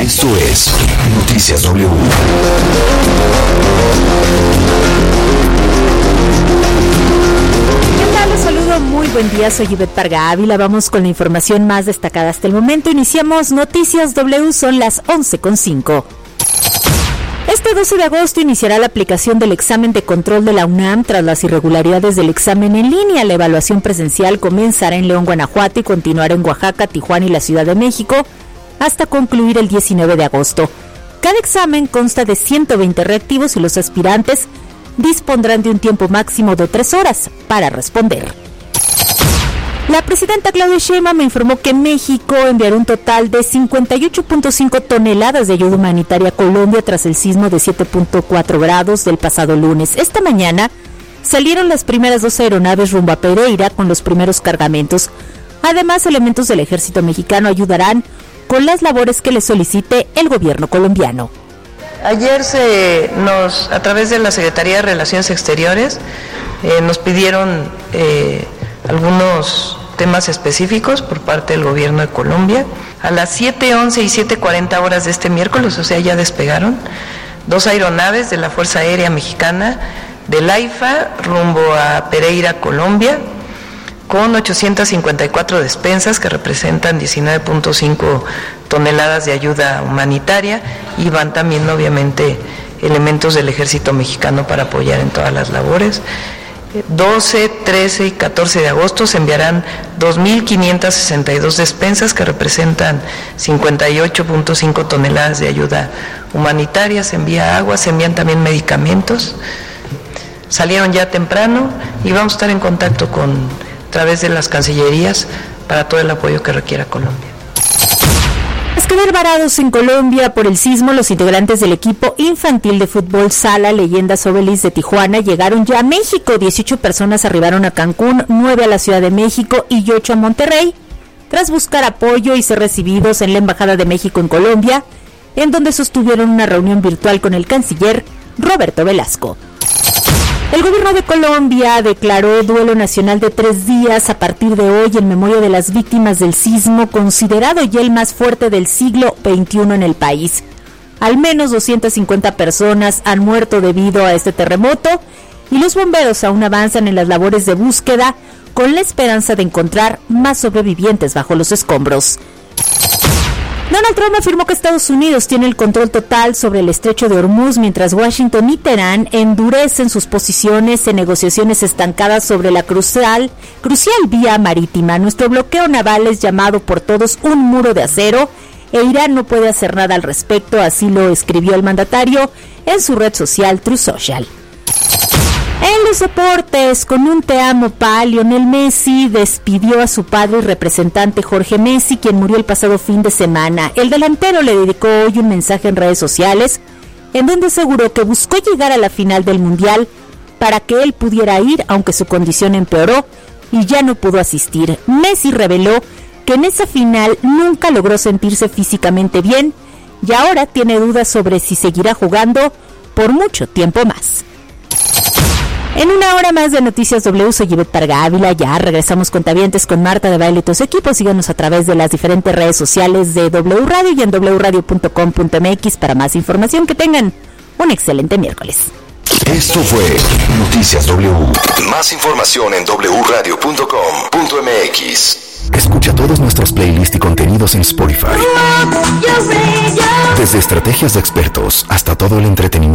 Esto es Noticias W. ¿Qué tal? Les saludo, muy buen día, soy Ivette Parga Ávila. Vamos con la información más destacada hasta el momento. Iniciamos Noticias W, son las 11:05. Este 12 de agosto iniciará la aplicación del examen de control de la UNAM tras las irregularidades del examen en línea. La evaluación presencial comenzará en León, Guanajuato y continuará en Oaxaca, Tijuana y la Ciudad de México hasta concluir el 19 de agosto. Cada examen consta de 120 reactivos y los aspirantes dispondrán de un tiempo máximo de 3 horas para responder. La presidenta Claudia Sheinbaum informó que México enviará un total de 58.5 toneladas de ayuda humanitaria a Colombia tras el sismo de 7.4 grados del pasado lunes. Esta mañana salieron las primeras 2 aeronaves rumbo a Pereira con los primeros cargamentos. Además, elementos del ejército mexicano ayudarán con las labores que le solicite el gobierno colombiano. Ayer a través de la Secretaría de Relaciones Exteriores, nos pidieron algunos temas específicos por parte del gobierno de Colombia. A las 7:11 y 7:40 horas de este miércoles, o sea, ya despegaron 2 aeronaves de la Fuerza Aérea Mexicana del AIFA rumbo a Pereira, Colombia, con 854 despensas que representan 19.5 toneladas de ayuda humanitaria, y van también obviamente elementos del ejército mexicano para apoyar en todas las labores. 12, 13 y 14 de agosto se enviarán 2.562 despensas que representan 58.5 toneladas de ayuda humanitaria. Se envía agua, se envían también medicamentos. Salieron ya temprano y vamos a estar en contacto a través de las cancillerías para todo el apoyo que requiera Colombia. Tras quedar varados en Colombia por el sismo, los integrantes del equipo infantil de fútbol Sala Leyendas Obelis de Tijuana llegaron ya a México. 18 personas arribaron a Cancún, 9 a la Ciudad de México y 8 a Monterrey, tras buscar apoyo y ser recibidos en la Embajada de México en Colombia, en donde sostuvieron una reunión virtual con el canciller Roberto Velasco. El gobierno de Colombia declaró duelo nacional de 3 días a partir de hoy en memoria de las víctimas del sismo, considerado ya el más fuerte del siglo XXI en el país. Al menos 250 personas han muerto debido a este terremoto y los bomberos aún avanzan en las labores de búsqueda con la esperanza de encontrar más sobrevivientes bajo los escombros. Donald Trump afirmó que Estados Unidos tiene el control total sobre el estrecho de Hormuz, mientras Washington y Teherán endurecen sus posiciones en negociaciones estancadas sobre la crucial vía marítima. Nuestro bloqueo naval es llamado por todos un muro de acero e Irán no puede hacer nada al respecto, así lo escribió el mandatario en su red social Truth Social. En los deportes, con un te amo pa, Lionel Messi despidió a su padre y representante Jorge Messi, quien murió el pasado fin de semana. El delantero le dedicó hoy un mensaje en redes sociales, en donde aseguró que buscó llegar a la final del Mundial para que él pudiera ir, aunque su condición empeoró y ya no pudo asistir. Messi reveló que en esa final nunca logró sentirse físicamente bien y ahora tiene dudas sobre si seguirá jugando por mucho tiempo más. En una hora más de Noticias W, soy Ivette Parga Ávila. Ya regresamos cuentavientes con Marta de Baile y todo su equipo. Síganos a través de las diferentes redes sociales de W Radio y en wradio.com.mx para más información. Que tengan un excelente miércoles. Esto fue Noticias W. Más información en wradio.com.mx. Escucha todos nuestros playlists y contenidos en Spotify. Desde estrategias de expertos hasta todo el entretenimiento